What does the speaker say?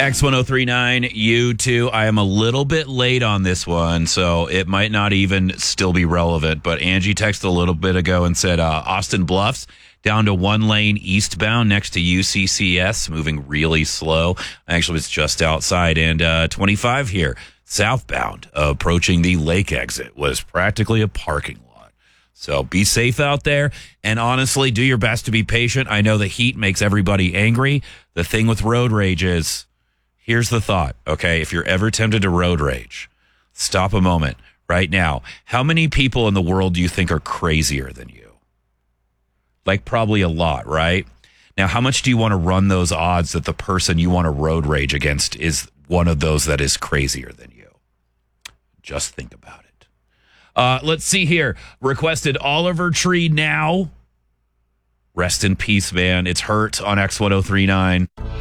X1039, you too. I am a little bit late on this one, so it might not even still be relevant. But Angie texted a little bit ago and said Austin Bluffs down to one lane eastbound next to UCCS, moving really slow. I actually was just outside, and 25 here, southbound, approaching the lake exit, was practically a parking lot. So be safe out there, and honestly, do your best to be patient. I know the heat makes everybody angry. The thing with road rage is, here's the thought, okay? If you're ever tempted to road rage, stop a moment right now. How many people in the world do you think are crazier than you? Like probably a lot, right? Now, how much do you want to run those odds that the person you want to road rage against is one of those that is crazier than you? Just think about it. Let's see here. Requested Oliver Tree now. Rest in peace, man. It's Hurt on X1039.